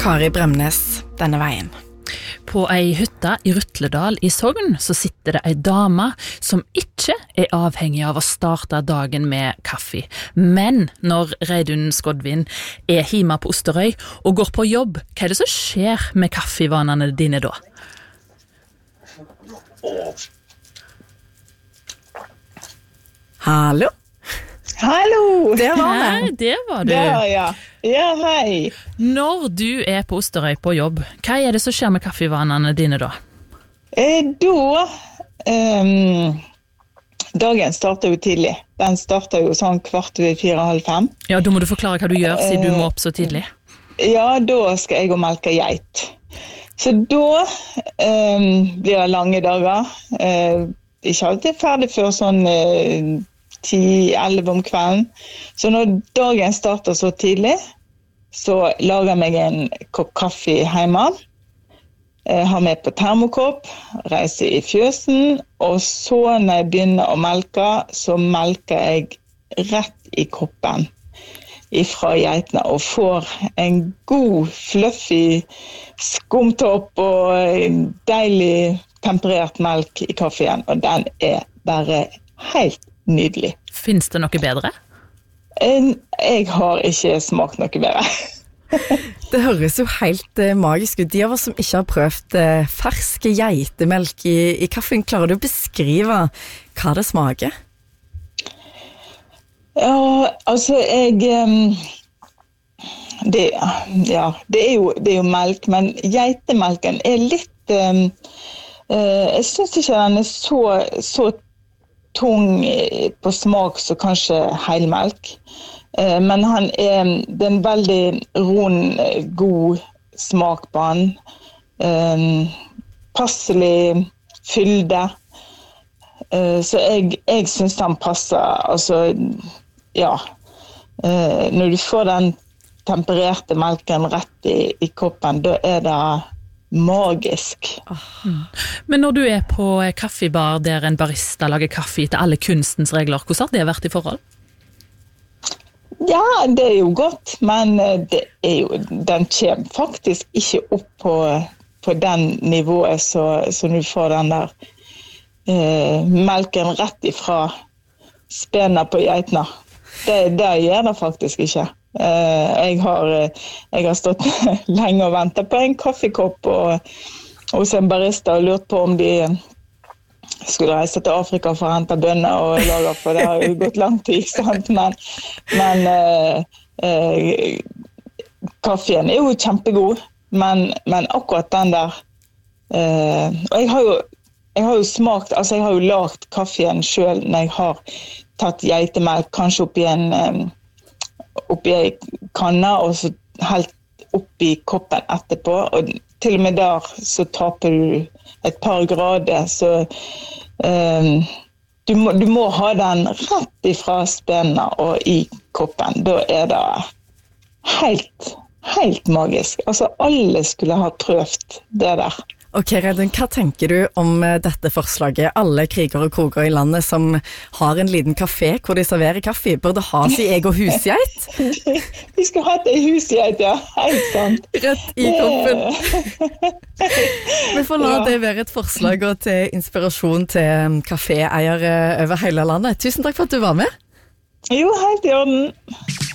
Kari Bremnes denne veien? På ei hytte i Rytledal i Sogn så sitter det ei dame som ikke avhengig av å starte dagen med kaffe. Men når Reidun Skodvin hjemme på Osterøy og går på jobb, hva det som skjer med kaffevanene dine da? Hallo? Hallo! Det var det. Hei, det var du. Ja, hei. Når du på Osterøy på jobb, hva det som skjer med kaffevanene dine da? Dagen starter jo tidlig. Den starter jo sånn 4:15. Ja, da må du forklare hva du gjør, siden du må opp så tidlig. Ja, da skal jeg gå og melke geit. Så da blir det lange dager. Ikke alltid ferdig før sånn 10-11 om kvelden. Så når dagen starter så tidlig, så lager jeg meg en kopp kaffe hjemme. Har med på termokopp, reiser i fjøsen, og så når jeg begynner å melke, så melker jeg rett i koppen ifra geitene, og får en god, fluffy skumtopp og deilig temperert melk i kaffen, og den bare helt nydelig. Finns det noe bedre? Jeg har ikke smakt noe bedre. Det høres jo helt magisk ut. De av oss som ikke har prøvd ferske geitemelk i kaffen, klarer du å beskrive hva det smaker? Ja, altså det er jo melk, men geitemelken litt jeg synes ikke den så tung på smak som kanskje helmelk. Men det en veldig rund, god smak på den. Passelig fylde. Så jeg synes den passer, altså, ja. Når du får den tempererte melken rett i koppen, da det magisk. Men når du på kaffebar der en barista lager kaffe etter alle kunstens regler, hvordan har det vært i forhold? Ja, det jo godt, men den kommer faktisk ikke opp på den nivået så du får den der melken rett ifra spena på geitene. Det gjør det faktisk ikke. Jeg har stått lenge og ventet på en kaffekopp hos en barista og lurt på om de skulle reise til Afrika for å hente bønner og lage, for det har jo gått lang tid, sant? Men kaffen jo kjempegod, men akkurat den der, og jeg har jo smakt, altså jeg har jo lagt kaffen selv når jeg har tatt geitemelk, kanskje oppi en kanne, og så helt oppi koppen etterpå, og til og med der så taper du et par grader, så du må ha den rett ifra spena og i koppen. Da det helt magisk. Altså, alle skulle ha prøvd det der. Ok, Reidun, hva tenker du om dette forslaget? Alle kriger og kroger i landet som har en liten kafé hvor de serverer kaffe, burde ha sin egen husgeit? De skal ha et husgeit, ja. Helt sant. Rett i koppen. Vi får la det være et forslag og til inspirasjon til kaféeiere over hele landet. Tusen takk for at du var med. Jo, helt i orden.